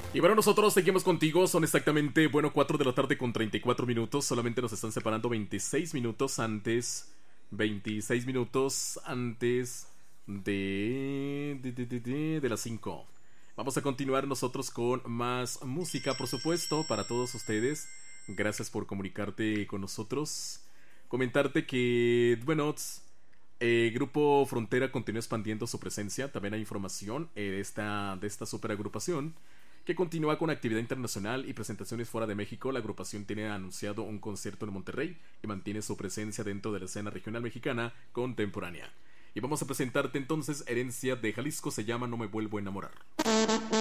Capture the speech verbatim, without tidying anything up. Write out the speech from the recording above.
Y bueno, nosotros seguimos contigo, son exactamente, bueno, cuatro de la tarde con treinta y cuatro minutos, solamente nos están separando veintiséis minutos antes, veintiséis minutos antes de, de, de, de, de, de las cinco. Vamos a continuar nosotros con más música, por supuesto, para todos ustedes. Gracias por comunicarte con nosotros. Comentarte que, bueno, eh, Grupo Frontera continúa expandiendo su presencia. También hay información eh, de esta, de esta super agrupación que continúa con actividad internacional y presentaciones fuera de México. La agrupación tiene anunciado un concierto en Monterrey y mantiene su presencia dentro de la escena regional mexicana contemporánea. Y vamos a presentarte entonces Herencia de Jalisco, se llama No me vuelvo a enamorar.